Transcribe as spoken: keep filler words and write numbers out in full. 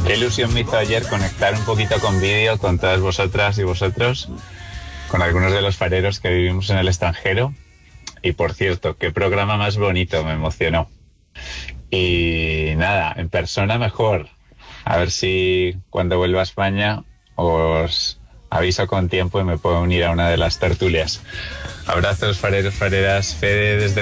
Qué ilusión me hizo ayer conectar un poquito con vídeo con todas vosotras y vosotros, con algunos de los fareros que vivimos en el extranjero. Y por cierto, qué programa más bonito, me emocionó. Y nada, en persona mejor. A ver si cuando vuelva a España os aviso con tiempo y me puedo unir a una de las tertulias. Abrazos, fareros, fareras. Fede desde